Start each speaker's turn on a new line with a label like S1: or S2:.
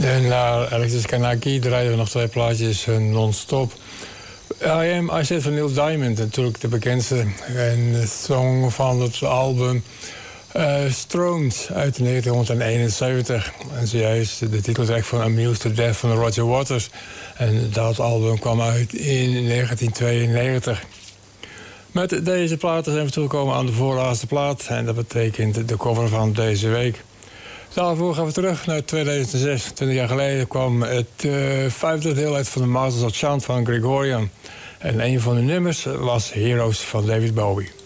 S1: Na Alexis Kanaki draaien we nog 2 plaatjes non-stop. I Said van Neil Diamond, natuurlijk de bekendste. En de song van het album Strones uit 1971. En zojuist de titeltrack van Amused to Death van Roger Waters. En dat album kwam uit in 1992. Met deze platen zijn we toegekomen aan de voorlaatste plaat. En dat betekent de cover van deze week. Daarvoor gaan we terug naar 2006. 20 jaar geleden kwam het 5e deel uit van de Masters of Chant van Gregorian. En een van de nummers was Heroes van David Bowie.